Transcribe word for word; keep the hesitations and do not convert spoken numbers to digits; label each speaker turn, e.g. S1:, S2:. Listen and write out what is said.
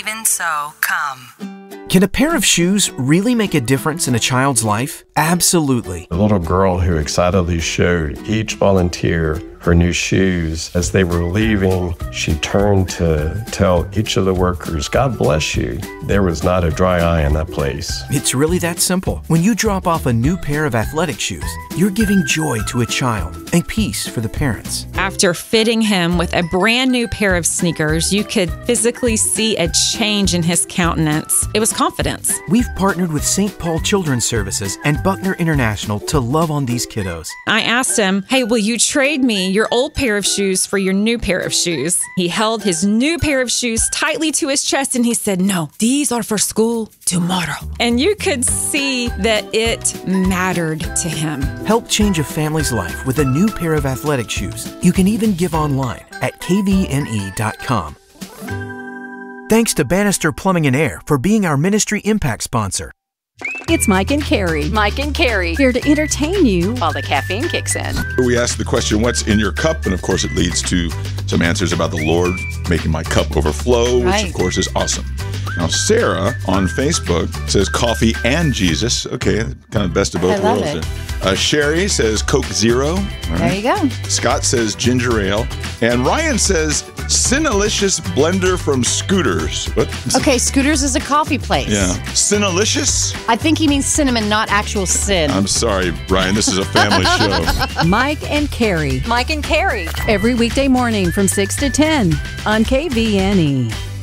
S1: Even So, come.
S2: Can a pair of shoes really make a difference in a child's life? Absolutely.
S3: The little girl who excitedly showed each volunteer her new shoes. As they were leaving, she turned to tell each of the workers, God bless you. There was not a dry eye in that place.
S2: It's really that simple. When you drop off a new pair of athletic shoes, you're giving joy to a child and peace for the parents.
S4: After fitting him with a brand new pair of sneakers, you could physically see a change in his countenance. It was confidence.
S2: We've partnered with Saint Paul Children's Services and Buckner International to love on these kiddos.
S4: I asked him, hey, will you trade me your old pair of shoes for your new pair of shoes? He held his new pair of shoes tightly to his chest and he said, no, these are for school tomorrow. And you could see that it mattered to him.
S2: Help change a family's life with a new pair of athletic shoes. You can even give online at k v n e dot com. Thanks to Bannister Plumbing and Air for being our Ministry Impact sponsor.
S5: It's Mike and Carrie.
S6: Mike and Carrie.
S5: Here to entertain you
S6: while the caffeine kicks in.
S7: We ask the question, what's in your cup? And of course, it leads to some answers about the Lord making my cup overflow, which
S6: right.
S7: of course is awesome. Now, Sarah on Facebook says coffee and Jesus. Okay, kind of best of both
S6: I love
S7: worlds.
S6: it.
S7: Uh, Sherry says Coke Zero. All right.
S6: There you go.
S7: Scott says ginger ale. And Ryan says Cinnalicious blender from Scooters. What?
S6: Okay, Scooters is a coffee place.
S7: Yeah. Cinnalicious?
S6: I think he means cinnamon, not actual sin.
S7: I'm sorry, Ryan. This is a family show.
S5: Mike and Carrie.
S6: Mike and Carrie.
S5: Every weekday morning from six to ten on K V N E.